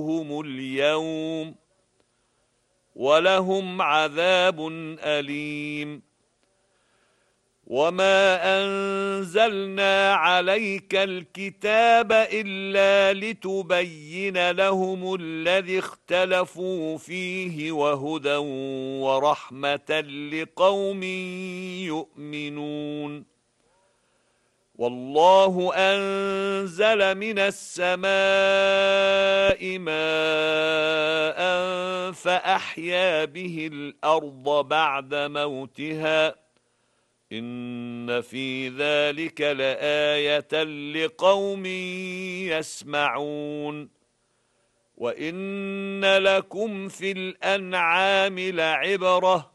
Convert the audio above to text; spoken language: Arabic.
اليوم ولهم عذاب أليم. وما أنزلنا عليك الكتاب إلا لتبين لهم الذي اختلفوا فيه وهدى ورحمة لقوم يؤمنون. والله أنزل من السماء ماء فأحيا به الأرض بعد موتها إن في ذلك لآية لقوم يسمعون. وإن لكم في الأنعام لعبرة